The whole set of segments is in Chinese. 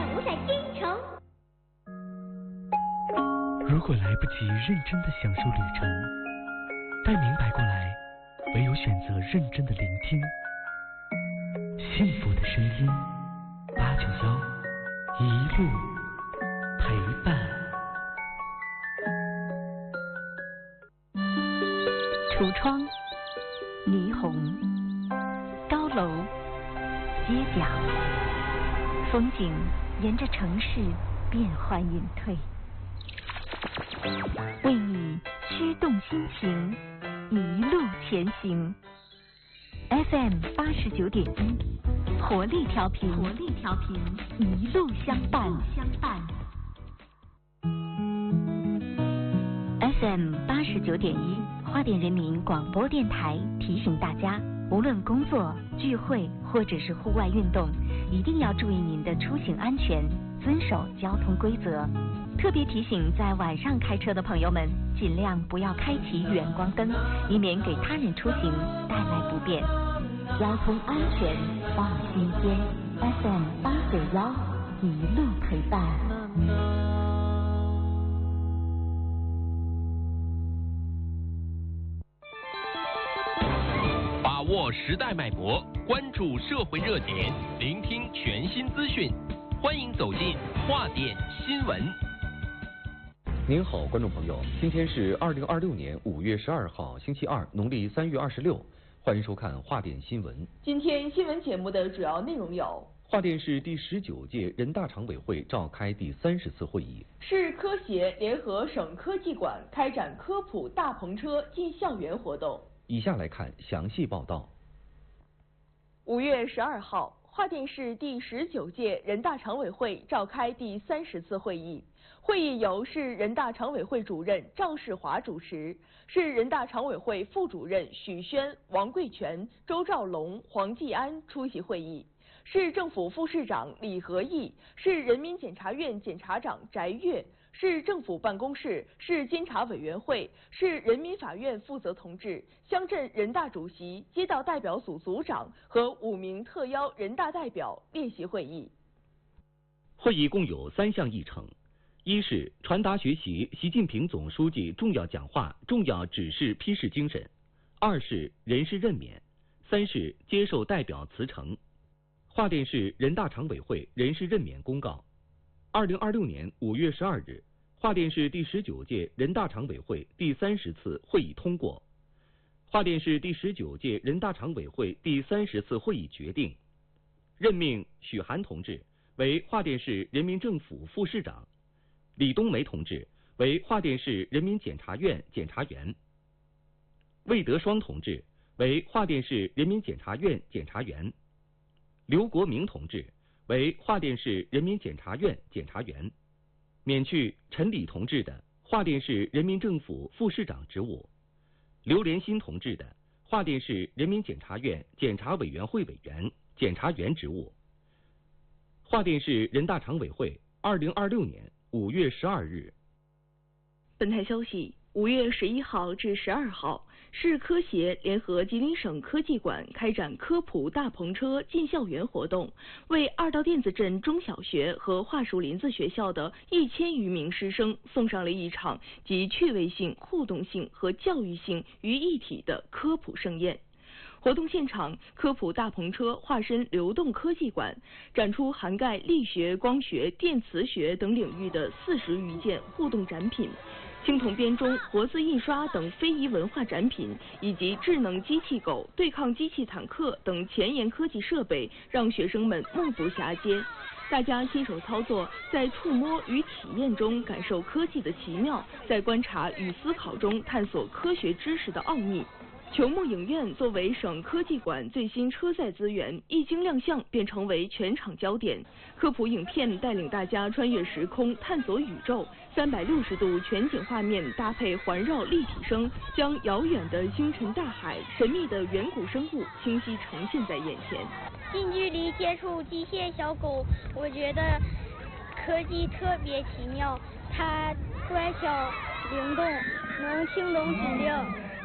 不在京城。 如果来不及认真的享受旅程，待明白过来，唯有选择认真的聆听。幸福的声音，891一路陪伴。 橱窗、霓虹、高楼、街角，风景沿着城市变幻隐退，为你驱动心情，一路前行。FM 89.1，活力调频，一路相伴。FM 89.1，花莲人民广播电台提醒大家，无论工作、聚会或者是户外运动，一定要注意您的出行安全，遵守交通规则。特别提醒在晚上开车的朋友们，尽量不要开启远光灯，以免给他人出行带来不便。交通安全放心间。FM 891，一路陪伴。 把握时代脉搏，关注社会热点，聆听全新资讯。欢迎走进华电新闻。 您好，观众朋友，今天是2026年5月12号，星期二，农历3月26。欢迎收看华电新闻。 今天新闻节目的主要内容有： 华电市第19届人大常委会召开第30次会议； 市科协联合省科技馆开展科普大篷车进校园活动。 以下来看详细报道。 5月12号，华电市第19届人大常委会召开第30次会议。会议由市人大常委会主任赵世华主持，市人大常委会副主任许轩、王贵全、周兆龙、黄继安出席会议。市政府副市长李和义、市人民检察院检察长翟跃、市政府办公室、市监察委员会、市人民法院负责同志、乡镇人大主席、街道代表组组长和5名特邀人大代表列席会议。 会议共有3项议程：一是传达学习习近平总书记重要讲话、重要指示批示精神；二是人事任免；三是接受代表辞呈。华电市人大常委会人事任免公告：2026年5月12日，华电市第19届人大常委会第30次会议通过。华电市第19届人大常委会第30次会议决定，任命许涵同志为华电市人民政府副市长，李冬梅同志为华电市人民检察院检察员，魏德双同志为华电市人民检察院检察员，刘国明同志为华电市人民检察院检察员，免去陈李同志的华电市人民政府副市长职务，刘连新同志的华电市人民检察院检察委员会委员、检察员职务。华电市人大常委会2026年5月12日。 本台消息，5月11号至12号，市科协联合吉林省科技馆开展科普大篷车进校园活动，为二道店子镇中小学和桦树林子学校的1000余名师生送上了一场集趣味性、互动性和教育性于一体的科普盛宴。活动现场，科普大篷车化身流动科技馆，展出涵盖力学、光学、电磁学等领域的40余件互动展品，青铜编钟、活字印刷等非遗文化展品，以及智能机器狗、对抗机器坦克等前沿科技设备，让学生们目不暇接。大家亲手操作，在触摸与体验中感受科技的奇妙，在观察与思考中探索科学知识的奥秘。球幕影院作为省科技馆最新车载资源，一经亮相便成为全场焦点。科普影片带领大家穿越时空，探索宇宙，360度全景画面搭配环绕立体声，将遥远的星辰大海、神秘的远古生物清晰呈现在眼前。 近距离接触机械小狗，我觉得科技特别奇妙，它乖巧灵动，能听懂指令，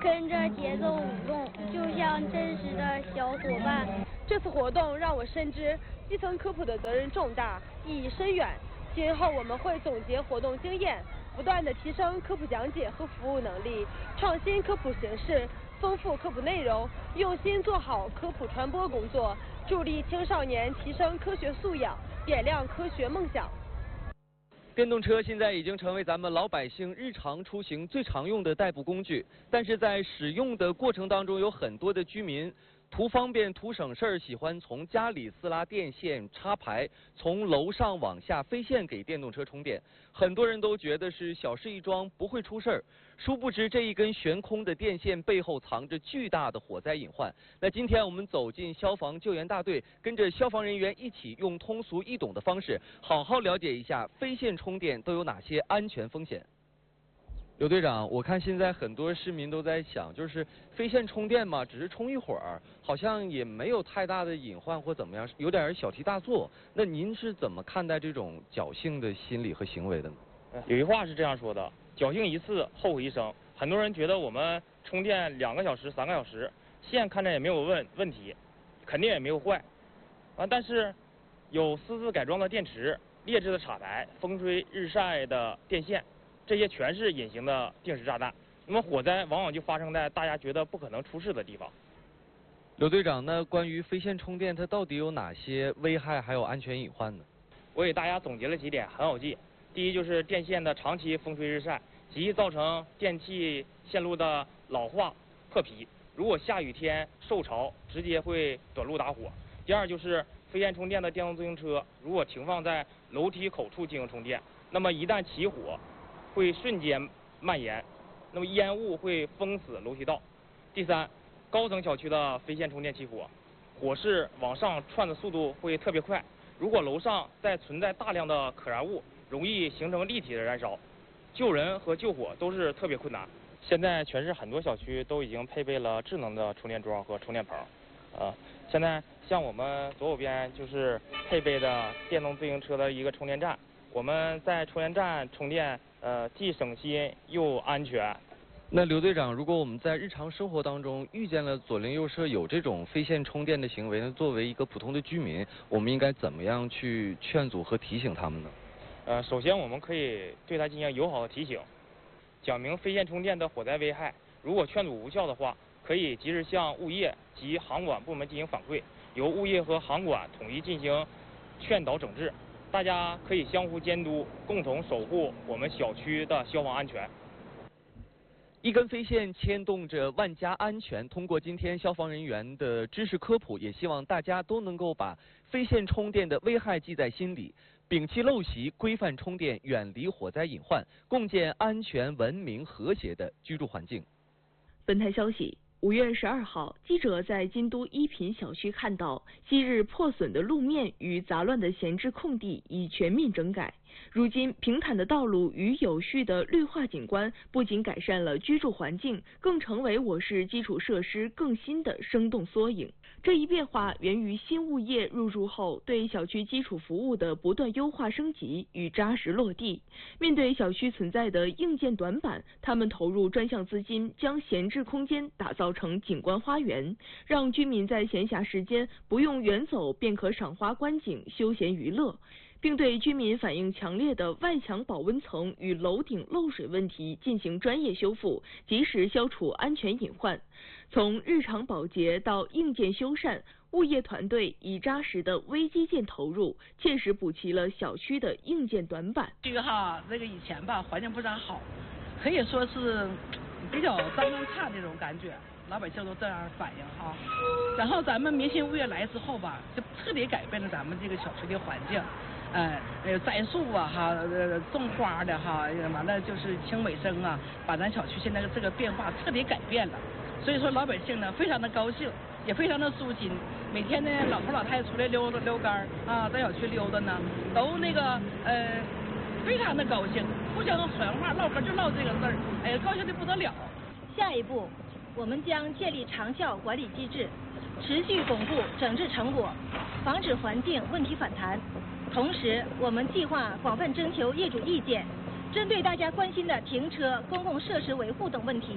跟着节奏舞动，就像真实的小伙伴。 这次活动让我深知基层科普的责任重大，意义深远。今后我们会总结活动经验，不断地提升科普讲解和服务能力，创新科普形式，丰富科普内容，用心做好科普传播工作，助力青少年提升科学素养，点亮科学梦想。 电动车现在已经成为咱们老百姓日常出行最常用的代步工具，但是在使用的过程当中，有很多的居民图方便图省事儿，喜欢从家里私拉电线插排，从楼上往下飞线给电动车充电。很多人都觉得是小事一桩，不会出事儿，殊不知这一根悬空的电线背后藏着巨大的火灾隐患。那今天我们走进消防救援大队，跟着消防人员一起用通俗易懂的方式，好好了解一下飞线充电都有哪些安全风险。刘队长，我看现在很多市民都在想，就是飞线充电嘛，只是充一会儿，好像也没有太大的隐患或怎么样，有点小题大做。那您是怎么看待这种侥幸的心理和行为的呢？ 有句话是这样说的，侥幸一次，后悔一生。很多人觉得我们充电2个小时、3个小时，线看着也没有问题，肯定也没有坏。但是有私自改装的电池、劣质的插排、风吹日晒的电线。这些全是隐形的定时炸弹，那么火灾往往就发生在大家觉得不可能出事的地方。 刘队长，那关于飞线充电，它到底有哪些危害还有安全隐患呢？ 我给大家总结了几点，很好记。第一就是电线的长期风吹日晒，极易造成电气线路的老化破皮，如果下雨天受潮，直接会短路打火。第二就是飞线充电的电动自行车，如果停放在楼梯口处进行充电，那么一旦起火，会瞬间蔓延，那么烟雾会封死楼梯道。第三，高层小区的飞线充电起火，火势往上窜的速度会特别快，如果楼上再存在大量的可燃物，容易形成立体的燃烧，救人和救火都是特别困难。现在全市很多小区都已经配备了智能的充电桩和充电棚，现在像我们左手边就是配备的电动自行车的一个充电站，我们在充电站充电，既省心又安全。 那刘队长，如果我们在日常生活当中遇见了左邻右舍有这种飞线充电的行为呢，作为一个普通的居民，我们应该怎么样去劝阻和提醒他们呢？ 首先我们可以对他进行友好的提醒，讲明飞线充电的火灾危害。如果劝阻无效的话，可以及时向物业及航管部门进行反馈，由物业和航管统一进行劝导整治。大家可以相互监督，共同守护我们小区的消防安全。 一根飞线牵动着万家安全。通过今天消防人员的知识科普，也希望大家都能够把飞线充电的危害记在心里，摒弃陋习，规范充电，远离火灾隐患，共建安全、文明、和谐的居住环境。 本台消息，5月12号，记者在金都一品小区看到，昔日破损的路面与杂乱的闲置空地已全面整改。如今，平坦的道路与有序的绿化景观，不仅改善了居住环境，更成为我市基础设施更新的生动缩影。这一变化源于新物业入驻后对小区基础服务的不断优化升级与扎实落地。面对小区存在的硬件短板，他们投入专项资金，将闲置空间打造成景观花园，让居民在闲暇时间不用远走便可赏花观景、休闲娱乐，并对居民反映强烈的外墙保温层与楼顶漏水问题进行专业修复，及时消除安全隐患。从日常保洁到硬件修缮，物业团队以扎实的微基建投入，切实补齐了小区的硬件短板。 这个以前环境不咋好，可以说是比较脏乱差这种感觉，老百姓都这样反映哈。然后咱们明星物业来之后吧，就彻底改变了咱们这个小区的环境。栽树啊种花的完了就是清卫生啊，把咱小区现在这个变化彻底改变了。所以说老百姓呢非常的高兴，也非常的舒心。每天呢老头老太太出来溜杆啊，在小区溜达呢，都非常的高兴，互相传话唠嗑就唠这个事儿，哎呀高兴的不得了。 下一步，我们将建立长效管理机制，持续巩固整治成果，防止环境问题反弹。同时，我们计划广泛征求业主意见，针对大家关心的停车、公共设施维护等问题，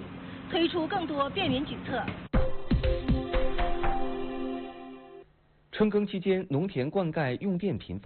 推出更多便民举措。 春耕期间，农田灌溉用电频繁。